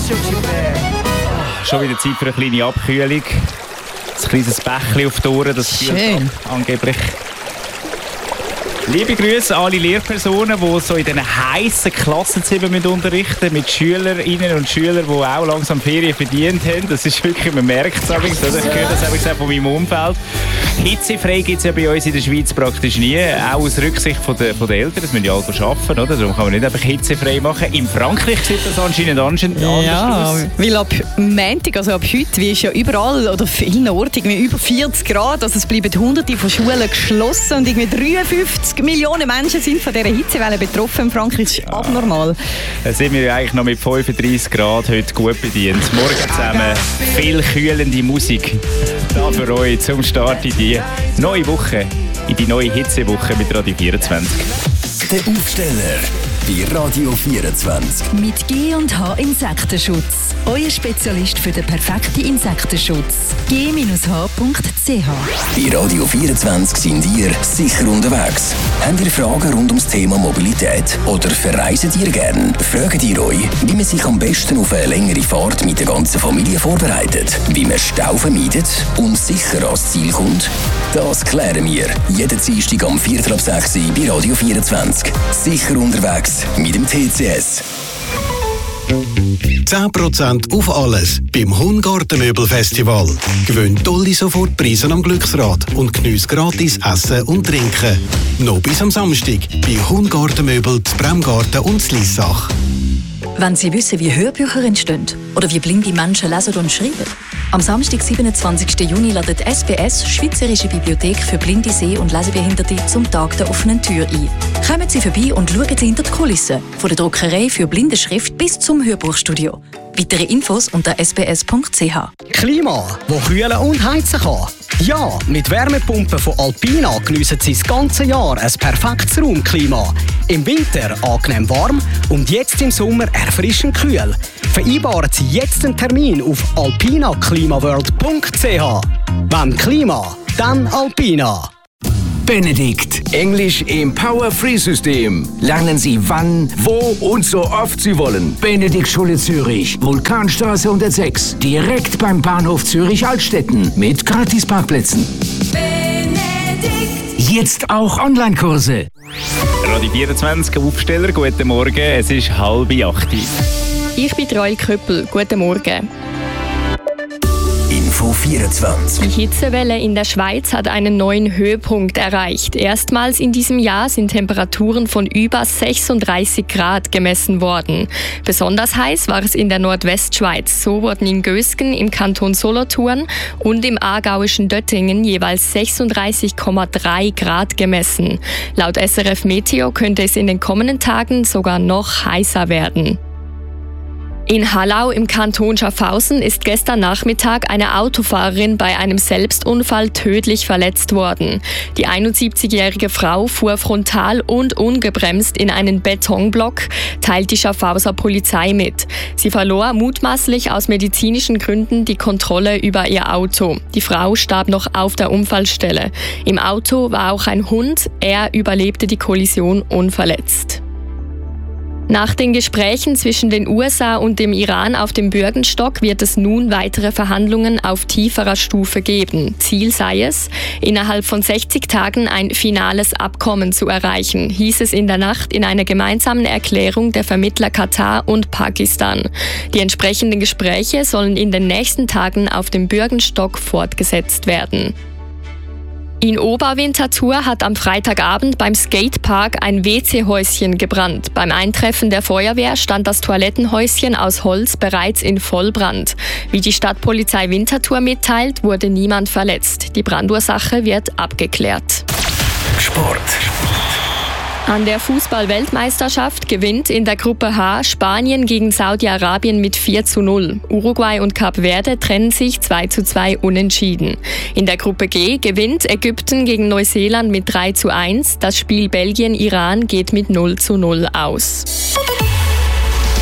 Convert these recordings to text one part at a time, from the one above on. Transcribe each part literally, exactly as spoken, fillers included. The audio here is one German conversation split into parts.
Schon wieder Zeit für eine kleine Abkühlung. Ein kleines Bächchen auf die Ohren, das Schön. Angeblich. Liebe Grüße an alle Lehrpersonen, die so in diesen heissen Klassenzimmern unterrichten mit Schülerinnen und Schülern, die auch langsam Ferien verdient haben. Das ist wirklich, man merkt es. Ich höre das auch von meinem Umfeld. Hitzefrei gibt es ja bei uns in der Schweiz praktisch nie. Auch aus Rücksicht von der, von der Eltern. Das müssen ja alle arbeiten, oder? Darum kann man nicht einfach hitzefrei machen. In Frankreich sieht das anscheinend anders ja, aus. Weil ab Montag, also ab heute, wie ist ja überall oder vielen Orten irgendwie über vierzig Grad. Also es bleiben hunderte von Schulen geschlossen und irgendwie dreiundfünfzig Millionen Menschen sind von dieser Hitzewelle betroffen in Frankreich. Das ist abnormal. Dann sind wir ja eigentlich noch mit fünfunddreissig Grad heute gut bedient. Morgen zusammen viel kühlende Musik. Da für euch zum Start in die neue Woche, in die neue Hitzewoche mit Radio vierundzwanzig. Der Aufsteller bei Radio vierundzwanzig. Mit G und H Insektenschutz. Euer Spezialist für den perfekten Insektenschutz. G H Punkt C H. Bei Radio vierundzwanzig sind ihr sicher unterwegs. Habt ihr Fragen rund ums Thema Mobilität oder verreisen ihr gern? Fragt ihr euch, wie man sich am besten auf eine längere Fahrt mit der ganzen Familie vorbereitet, wie man Stau vermeidet und sicher ans Ziel kommt? Das klären wir jeden Dienstag am Viertel ab sechs bei Radio vierundzwanzig. Sicher unterwegs mit dem T C S. zehn Prozent auf alles beim Hungartenmöbelfestival. Gewinn tolle Sofortpreise am Glücksrad und geniesse gratis Essen und Trinken. Noch bis am Samstag bei Hungartenmöbel, Bremgarten und Lissach. Wenn Sie wissen, wie Hörbücher entstehen oder wie blinde Menschen lesen und schreiben. Am Samstag, siebenundzwanzigsten Juni, ladet S B S, Schweizerische Bibliothek für blinde Seh- und Lesebehinderte, zum Tag der offenen Tür ein. Kommen Sie vorbei und schauen Sie hinter die Kulissen. Von der Druckerei für blinde Schrift bis zum Hörbuchstudio. Weitere Infos unter s b s punkt c h. Klima, wo kühlen und heizen kann. Ja, mit Wärmepumpen von Alpina geniessen Sie das ganze Jahr ein perfektes Raumklima. Im Winter angenehm warm und jetzt im Sommer erfrischend kühl. Vereinbaren Sie jetzt einen Termin auf alpina klimaworld punkt c h. Wenn Klima, dann Alpina. Benedikt. Englisch im Power-Free-System. Lernen Sie wann, wo und so oft Sie wollen. Benedikt Schule Zürich. Vulkanstraße hundertsechs. Direkt beim Bahnhof Zürich-Altstetten. Mit Gratisparkplätzen. Benedikt. Jetzt auch Online-Kurse. Radio vierundzwanzig Aufsteller, guten Morgen. Es ist halb acht. Ich bin Roel Köppel. Guten Morgen. Info vierundzwanzig. Die Hitzewelle in der Schweiz hat einen neuen Höhepunkt erreicht. Erstmals in diesem Jahr sind Temperaturen von über sechsunddreißig Grad gemessen worden. Besonders heiß war es in der Nordwestschweiz. So wurden in Gösgen im Kanton Solothurn und im aargauischen Döttingen jeweils sechsunddreißig Komma drei Grad gemessen. Laut S R F Meteo könnte es in den kommenden Tagen sogar noch heißer werden. In Hallau im Kanton Schaffhausen ist gestern Nachmittag eine Autofahrerin bei einem Selbstunfall tödlich verletzt worden. Die einundsiebzigjährige Frau fuhr frontal und ungebremst in einen Betonblock, teilt die Schaffhauser Polizei mit. Sie verlor mutmaßlich aus medizinischen Gründen die Kontrolle über ihr Auto. Die Frau starb noch auf der Unfallstelle. Im Auto war auch ein Hund, er überlebte die Kollision unverletzt. Nach den Gesprächen zwischen den U S A und dem Iran auf dem Bürgenstock wird es nun weitere Verhandlungen auf tieferer Stufe geben. Ziel sei es, innerhalb von sechzig Tagen ein finales Abkommen zu erreichen, hieß es in der Nacht in einer gemeinsamen Erklärung der Vermittler Katar und Pakistan. Die entsprechenden Gespräche sollen in den nächsten Tagen auf dem Bürgenstock fortgesetzt werden. In Oberwinterthur hat am Freitagabend beim Skatepark ein W C-Häuschen gebrannt. Beim Eintreffen der Feuerwehr stand das Toilettenhäuschen aus Holz bereits in Vollbrand. Wie die Stadtpolizei Winterthur mitteilt, wurde niemand verletzt. Die Brandursache wird abgeklärt. Sport. An der Fußball-Weltmeisterschaft gewinnt in der Gruppe H Spanien gegen Saudi-Arabien mit vier zu null. Uruguay und Kap Verde trennen sich zwei zu zwei unentschieden. In der Gruppe G gewinnt Ägypten gegen Neuseeland mit drei zu eins. Das Spiel Belgien-Iran geht mit null zu null aus.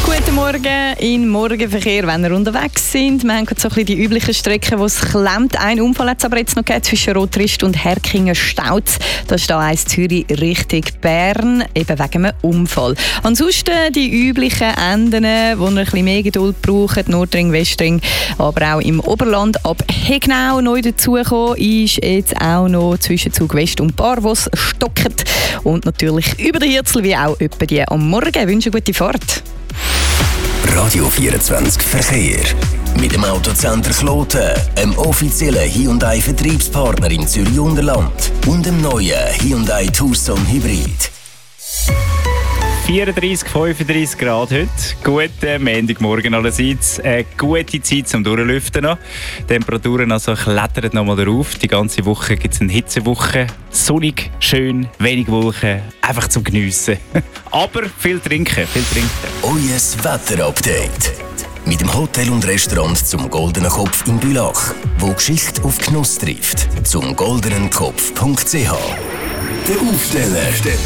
Guten Morgen in Morgenverkehr, wenn ihr unterwegs sind. Wir haben gerade so ein bisschen die üblichen Strecken, wo es klemmt. Ein Unfall hat es aber jetzt noch gegeben zwischen Rotrist und Herkingen-Stauz. Da ist da eins Zürich Richtung Bern, eben wegen einem Unfall. Ansonsten die üblichen Enden, wo ihr ein bisschen mehr Geduld braucht, Nordring, Westring, aber auch im Oberland. Ab Hegnau neu dazugekommen ist jetzt auch noch Zwischenzug West und Bar, wo es stockt. Und natürlich über den Hirzel, wie auch etwa die am Morgen. Ich wünsche eine gute Fahrt. Radio vierundzwanzig Verkehr. Mit dem Autocenter Kloten, einem offiziellen Hyundai-Vertriebspartner im Zürich-Unterland und dem neuen Hyundai Tucson Hybrid. vierunddreissig, fünfunddreissig Grad heute. Guten Montagmorgen allerseits. Eine gute Zeit zum Durchlüften noch. Die Temperaturen also klettern noch mal drauf. Die ganze Woche gibt es eine Hitzewoche. Sonnig, schön, wenig Wolken. Einfach zum Geniessen. Aber viel trinken, viel trinken. Euer Wetterupdate. Mit dem Hotel und Restaurant zum Goldenen Kopf in Bülach, wo Geschichte auf Genuss trifft. Zum goldenen kopf punkt c h. Der Aufsteller.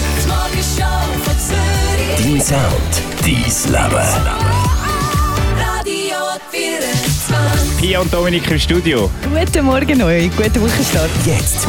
Dein Sound, dein Leben. Radio vierundzwanzig. Pia und Dominik im Studio. Guten Morgen euch, guten Wochenstart. Jetzt